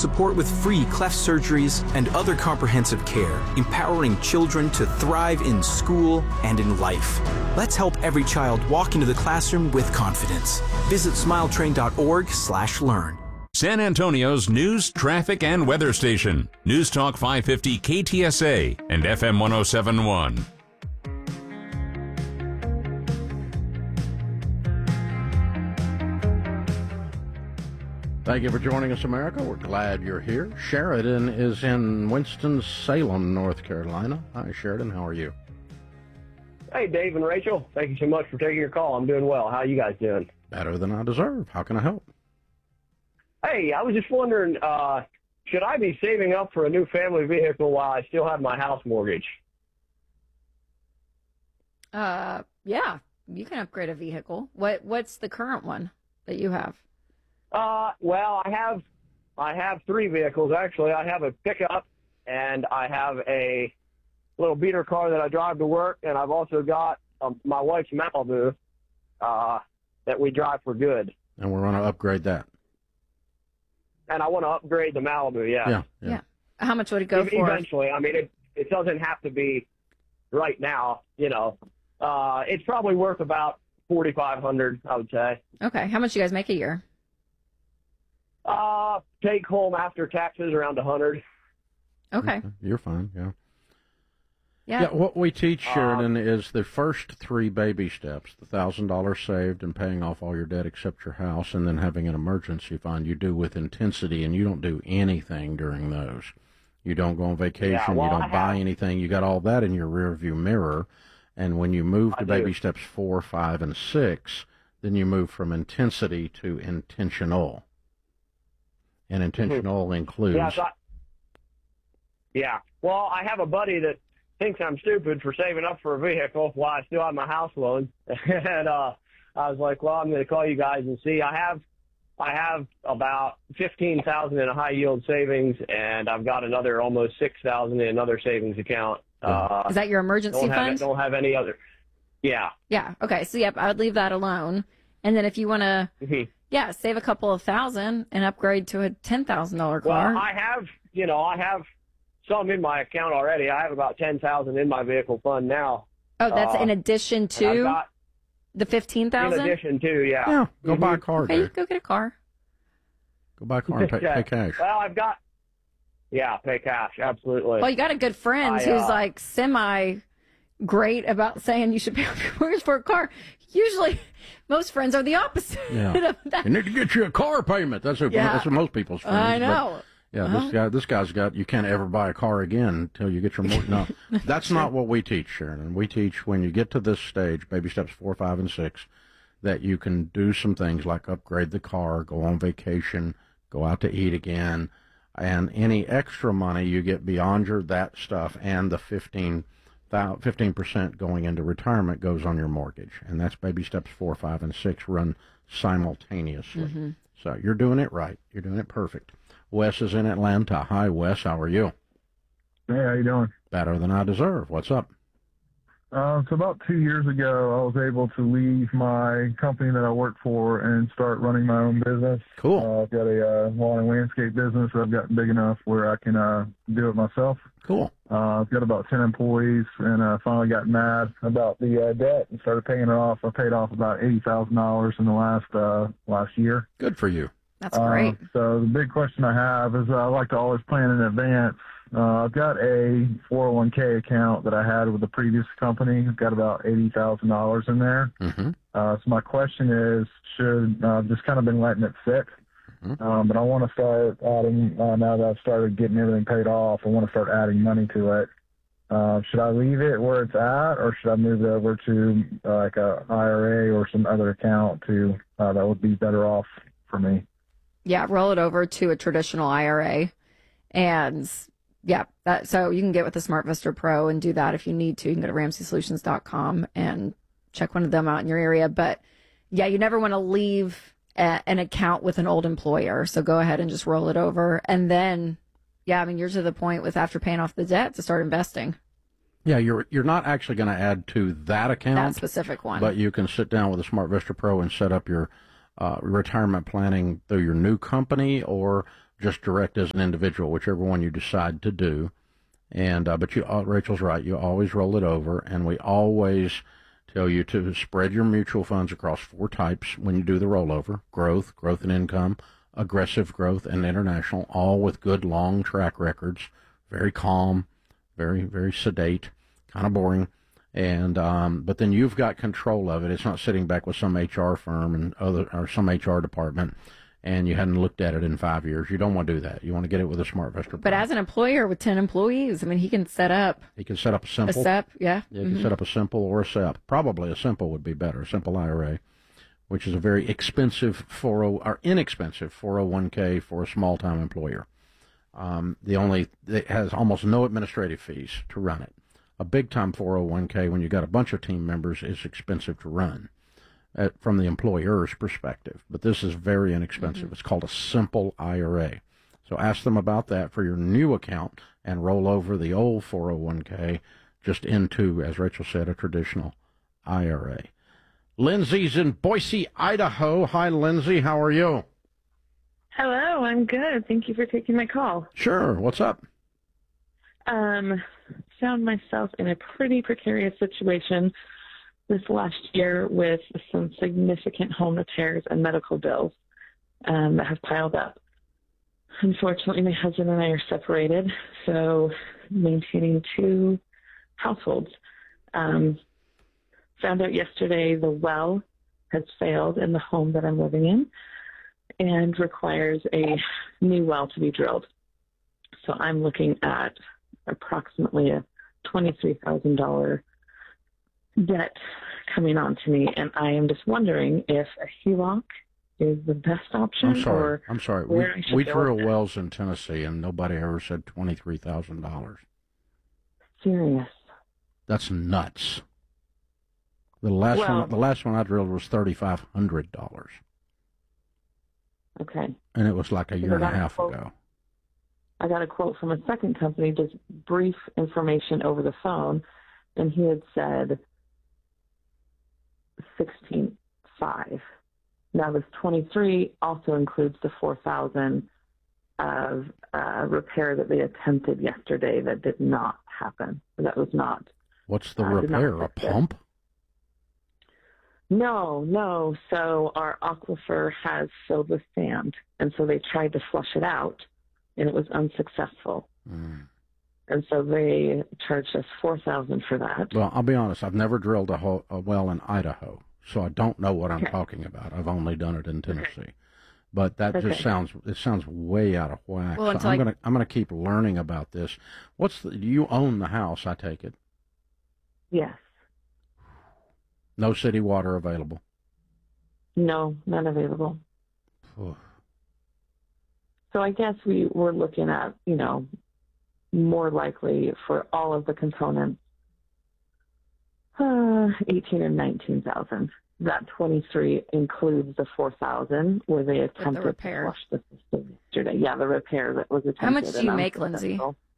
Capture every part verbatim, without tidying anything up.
support with free cleft surgeries and other comprehensive care, empowering children to thrive in school and in life. Let's help every child walk into the classroom with confidence. Visit smiletrain.org slash learn. San Antonio's news, traffic, and weather station. News Talk five fifty K T S A and F M one oh seven point one. Thank you for joining us, America. We're glad you're here. Sheridan is in Winston-Salem, North Carolina. Hi, Sheridan. How are you? Hey, Dave and Rachel. Thank you so much for taking your call. I'm doing well. How are you guys doing? Better than I deserve. How can I help? Hey, I was just wondering, uh, should I be saving up for a new family vehicle while I still have my house mortgage? Uh, yeah, you can upgrade a vehicle. What What's the current one that you have? Uh, well, I have, I have three vehicles, actually. I have a pickup, and I have a little beater car that I drive to work, and I've also got um, my wife's Malibu uh, that we drive for good. And we're going to upgrade that. And I want to upgrade the Malibu, yeah. Yeah, yeah. Yeah. How much would it go E- for? Eventually. I mean, it, it doesn't have to be right now, you know. Uh, it's probably worth about forty-five hundred dollars, I would say. Okay. How much do you guys make a year? Uh, take home after taxes around a hundred. Okay. Okay. You're fine, yeah. Yeah. Yeah, what we teach, Sheridan, Um, is the first three baby steps, the one thousand dollars saved and paying off all your debt except your house, and then having an emergency fund you do with intensity, and you don't do anything during those. You don't go on vacation, Yeah, well, you don't I buy have- anything. You got all that in your rearview mirror, and when you move to I baby do. steps four, five, and six, then you move from intensity to intentional. And intentional includes... Yeah, so I- yeah. Well, I have a buddy that thinks I'm stupid for saving up for a vehicle while I still have my house loan. and uh, I was like, well, I'm going to call you guys and see. I have I have about fifteen thousand dollars in a high-yield savings, and I've got another almost six thousand dollars in another savings account. Uh, Is that your emergency don't have, fund? Don't have any other. Yeah. Yeah. Okay. So, yep, I would leave that alone. And then if you want to, Mhm. yeah, save a couple of thousand and upgrade to a ten thousand dollars car. Well, I have, you know, I have some in my account already. I have about ten thousand in my vehicle fund now. oh, that's uh, in addition And I've to got, the fifteen in thousand dollars? addition to, yeah. Yeah, go Mhm. buy a car, Okay, you dude. go get a car. Go buy a car and pay, Yeah. pay cash. Well, I've got, yeah, pay cash, absolutely. Well, you got a good friend I, who's uh, like semi great about saying you should pay off your mortgage for a car. Usually, most friends are the opposite Yeah. of that. You need to get you a car payment. That's what, Yeah. that's what most people's friends. I but- know. Yeah, Uh-huh. this guy, this guy's got. You can't ever buy a car again until you get your mortgage. No, that's not what we teach, Sharon. We teach when you get to this stage, baby steps four, five, and six, that you can do some things like upgrade the car, go on vacation, go out to eat again, and any extra money you get beyond your that stuff and the fifteen percent going into retirement goes on your mortgage, and that's baby steps four, five, and six run simultaneously. Mm-hmm. So you're doing it right. You're doing it perfect. Wes is in Atlanta. Hi, Wes. How are you? Hey, how you doing? Better than I deserve. What's up? Uh, so about two years ago, I was able to leave my company that I work for and start running my own business. Cool. Uh, I've got a uh, lawn and landscape business that I've gotten big enough where I can uh, do it myself. Cool. Uh, I've got about ten employees, and I finally got mad about the uh, debt and started paying it off. I paid off about eighty thousand dollars in the last uh, last year. Good for you. That's great. Uh, so the big question I have is uh, I like to always plan in advance. Uh, I've got a four oh one k account that I had with the previous company. I've got about eighty thousand dollars in there. Mm-hmm. Uh, so my question is, should uh, I've just kind of been letting it sit, Mhm. um, but I want to start adding, uh, now that I've started getting everything paid off, I want to start adding money to it. Uh, should I leave it where it's at, or should I move it over to uh, like a I R A or some other account to uh, that would be better off for me? Yeah, roll it over to a traditional I R A. And yeah, that so you can get with the Smart Vista Pro and do that if you need to. You can go to ramsey solutions dot com and check one of them out in your area. But yeah, you never want to leave a, an account with an old employer. So go ahead and just roll it over. And then, yeah, I mean, you're to the point with after paying off the debt to start investing. Yeah, you're you're not actually going to add to that account, That specific one. but you can sit down with a Smart Vista Pro and set up your uh, retirement planning through your new company or just direct as an individual, whichever one you decide to do. And uh, but you, uh, Rachel's right. You always roll it over, and we always tell you to spread your mutual funds across four types when you do the rollover: growth, growth and income, aggressive growth, and international, all with good long track records. Very calm, very very sedate, kind of boring. And um, but then you've got control of it. It's not sitting back with some H R firm and other or some H R department, and you hadn't looked at it in five years. You don't want to do that. You want to get it with a SmartVestor. But as an employer with ten employees, I mean, he can set up. He can set up a simple. A S E P, yeah. Yeah, he mm-hmm. can set up a simple or a S E P. Probably a simple would be better. A simple I R A, which is a very expensive four oh or inexpensive four oh one k for a small time employer. Um, the only it has almost no administrative fees to run it. A big time four oh one k, when you got a bunch of team members, is expensive to run uh, from the employer's perspective. But this is very inexpensive. Mm-hmm. It's called a simple I R A. So ask them about that for your new account and roll over the old four oh one k just into, as Rachel said, a traditional I R A. Lindsay's in Boise, Idaho. Hi, Lindsay. How are you? Hello, I'm good. Thank you for taking my call. Sure. What's up? Um, found myself in a pretty precarious situation this last year with some significant home repairs and medical bills um, that have piled up. Unfortunately, my husband and I are separated, so maintaining two households. Um, found out yesterday the well has failed in the home that I'm living in and requires a new well to be drilled. So I'm looking at approximately a twenty-three thousand dollars debt coming on to me, and I am just wondering if a H E L O C is the best option. I'm sorry. Or I'm sorry. We, we drill wells in Tennessee, and nobody ever said twenty-three thousand dollars. Serious? That's nuts. The last well, one, the last one I drilled was thirty-five hundred dollars. Okay. And it was like a year and a half ago. I got a quote from a second company, just brief information over the phone, and he had said sixteen five. Now this twenty-three also includes the four thousand of uh, repair that they attempted yesterday that did not happen. That was not. What's the uh, repair? A pump? No, no. So our aquifer has filled with sand, and so they tried to flush it out, and it was unsuccessful. Mm. And so they charged us four thousand dollars for that. Well, I'll be honest. I've never drilled a, ho- a well in Idaho, so I don't know what I'm okay. talking about. I've only done it in Tennessee. Okay. But that okay. just sounds it sounds way out of whack. Well, so I'm I... gonna I'm gonna keep learning about this. What's the, you own the house? I take it. Yes. No city water available. No, none available. So I guess we were looking at, you know, more likely for all of the components, uh, eighteen or nineteen thousand. That twenty-three includes the four thousand where they attempted the to flush the system yesterday. Yeah, the repair that was attempted. How much do you make, Lindsay?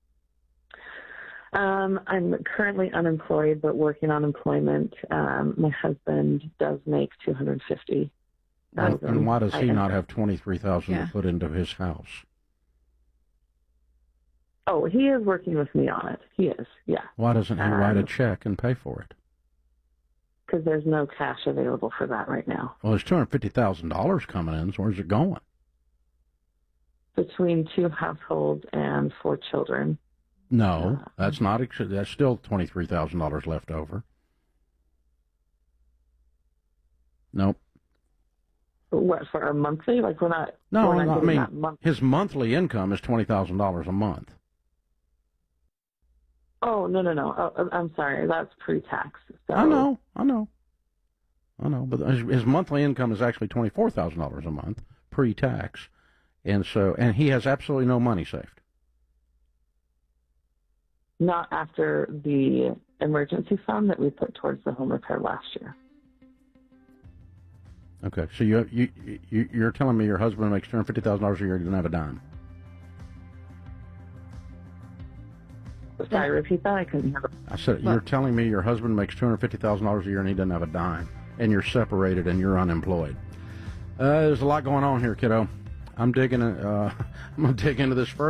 Um, I'm currently unemployed, but working on employment. Um, my husband does make two hundred fifty thousand. And why does he I, not have twenty-three thousand yeah. to put into his house? Oh, he is working with me on it. He is, yeah. Why doesn't he um, write a check and pay for it? Because there's no cash available for that right now. Well, there's two hundred fifty thousand dollars coming in, so where's it going? Between two households and four children. No, uh, that's not. That's still twenty-three thousand dollars left over. Nope. What, for a monthly? Like we're not. No, we're not I mean his monthly income is twenty thousand dollars a month. Oh no no no! Oh, I'm sorry, that's pre-tax. So. I know, I know, I know. But his, his monthly income is actually twenty-four thousand dollars a month pre-tax, and so and he has absolutely no money saved. Not after the emergency fund that we put towards the home repair last year. Okay, so you you, you you're telling me your husband makes two hundred fifty thousand dollars a year, he doesn't have a dime? Sorry, repeat that. I couldn't hear. I said you're telling me your husband makes two hundred fifty thousand dollars a year and he doesn't have a dime, and you're separated and you're unemployed. Uh, there's a lot going on here, kiddo. I'm digging. Uh, I'm gonna dig into this further.